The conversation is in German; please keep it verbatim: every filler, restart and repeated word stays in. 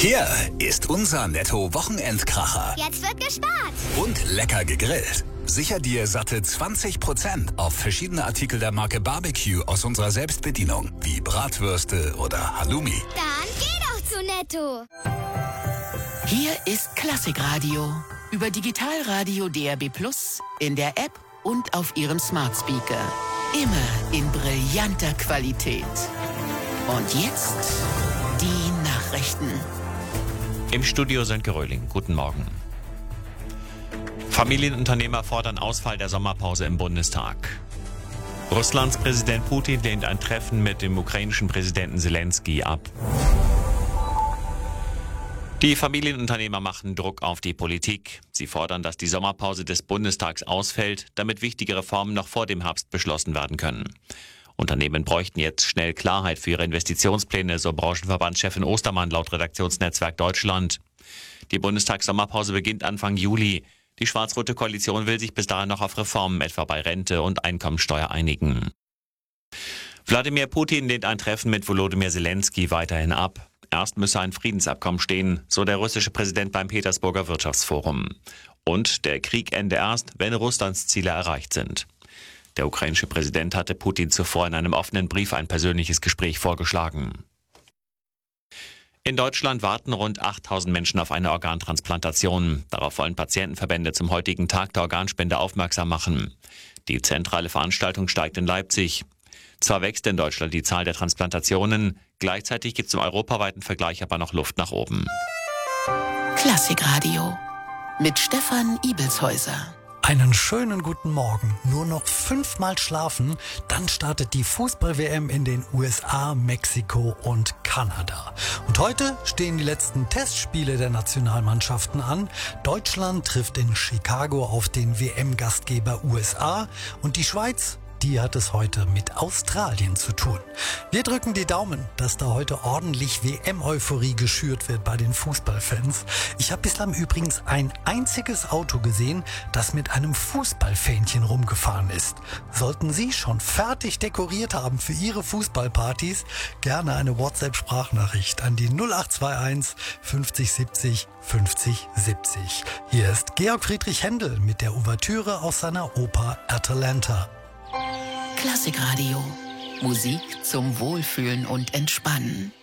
Hier ist unser Netto-Wochenendkracher. Jetzt wird gespart. Und lecker gegrillt. Sicher dir satte zwanzig Prozent auf verschiedene Artikel der Marke Barbecue aus unserer Selbstbedienung, wie Bratwürste oder Halloumi. Dann geh doch zu Netto. Hier ist Klassikradio. Über Digitalradio D A B Plus, in der App und auf Ihrem Smart Speaker. Immer in brillanter Qualität. Und jetzt die Nachrichten. Im Studio Sönke Röhling. Guten Morgen. Familienunternehmer fordern Ausfall der Sommerpause im Bundestag. Russlands Präsident Putin lehnt ein Treffen mit dem ukrainischen Präsidenten Zelensky ab. Die Familienunternehmer machen Druck auf die Politik. Sie fordern, dass die Sommerpause des Bundestags ausfällt, damit wichtige Reformen noch vor dem Herbst beschlossen werden können. Unternehmen bräuchten jetzt schnell Klarheit für ihre Investitionspläne, so Branchenverbandschefin Ostermann laut Redaktionsnetzwerk Deutschland. Die Bundestagssommerpause beginnt Anfang Juli. Die schwarz-rote Koalition will sich bis dahin noch auf Reformen etwa bei Rente und Einkommensteuer einigen. Wladimir Putin lehnt ein Treffen mit Volodymyr Zelensky weiterhin ab. Erst müsse ein Friedensabkommen stehen, so der russische Präsident beim Petersburger Wirtschaftsforum. Und der Krieg ende erst, wenn Russlands Ziele erreicht sind. Der ukrainische Präsident hatte Putin zuvor in einem offenen Brief ein persönliches Gespräch vorgeschlagen. In Deutschland warten rund achttausend Menschen auf eine Organtransplantation. Darauf wollen Patientenverbände zum heutigen Tag der Organspende aufmerksam machen. Die zentrale Veranstaltung steigt in Leipzig. Zwar wächst in Deutschland die Zahl der Transplantationen, gleichzeitig gibt es im europaweiten Vergleich aber noch Luft nach oben. Klassikradio mit Stefan Ibelshäuser. Einen schönen guten Morgen. Nur noch fünfmal schlafen, dann startet die Fußball-W M in den U S A, Mexiko und Kanada. Und heute stehen die letzten Testspiele der Nationalmannschaften an. Deutschland trifft in Chicago auf den W M-Gastgeber U S A und die Schweiz, die hat es heute mit Australien zu tun. Wir drücken die Daumen, dass da heute ordentlich W M-Euphorie geschürt wird bei den Fußballfans. Ich habe bislang übrigens ein einziges Auto gesehen, das mit einem Fußballfähnchen rumgefahren ist. Sollten Sie schon fertig dekoriert haben für Ihre Fußballpartys, gerne eine WhatsApp-Sprachnachricht an die null acht zwei eins fünfzig siebzig fünfzig siebzig. Hier ist Georg Friedrich Händel mit der Ouvertüre aus seiner Oper Atalanta. Klassikradio. Musik zum Wohlfühlen und Entspannen.